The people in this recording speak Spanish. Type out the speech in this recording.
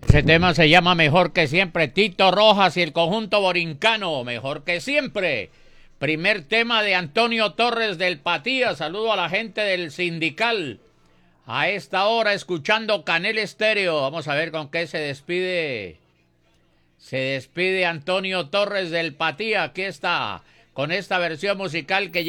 Ese tema se llama Mejor que Siempre. Tito Rojas y el conjunto borincano, Mejor que Siempre. Primer tema de Antonio Torres del Patía. Saludo a la gente del Sindical. A esta hora escuchando Canel Estéreo. Vamos a ver con qué se despide. Se despide Antonio Torres del Patía. Aquí está, con esta versión musical que